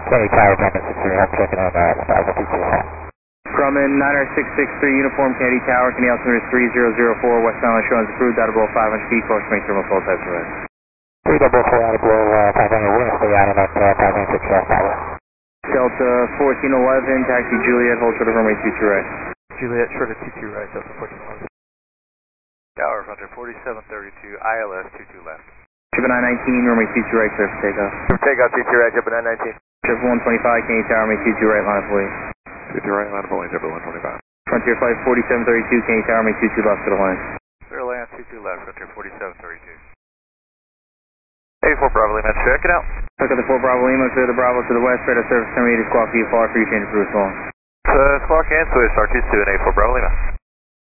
Kenny Tower, Grumman 6-3, I'm checking on Alpha 22. Grumman 90663, Uniform Kennedy Tower, can you altimeter 3004, West Island showing is approved, out of below 500 feet, course make thermal full types of rest. 344 out of below 500, we're going to stay out of that 506 tower. Delta 1411, taxi Juliet, hold short of runway 22 right. Juliet, short of 22 right, Delta 1411. Tower, Frontier 4732, ILS 22 left. Triple 919, runway 22 right, clear for takeoff. Takeoff 22 right, Triple 919. Triple 125, Kennedy Tower, runway 22 right, line of police. 22 right, line of police, Triple 125. Frontier flight 4732, Kennedy Tower, runway 22 left to the line. Clear land 22 left, Frontier 4732. 84 Bravo Lima, check it out. Look at the 4 Bravo Lima, clear the Bravo to the west, radar service terminated, squawk VFR, free change approved, long. Squawk and switch, R22 and 84 Bravo Lima.